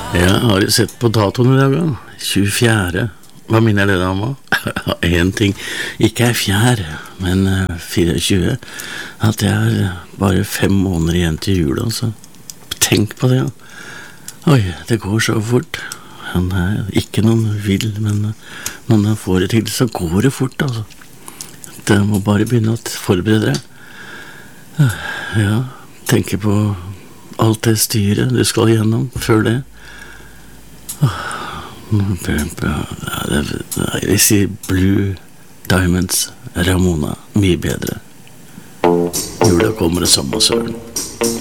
Ja, har du sett på datoen I dag da? 24. Hva minner det deg om? En ting, ikke fjær, men 24. At det bare 5 måneder igjen til jul, altså. Tenk på det, ja. Oi, det går så fort. Han ikke noen vill, men når man får det til, så går det fort, altså. Det må bare begynne å forberede deg. Ja, tenke på alt det styret du skal gjennom før det. Jeg sier Blue Diamonds, Ramona, mye bedre. Jula kommer det samme søren.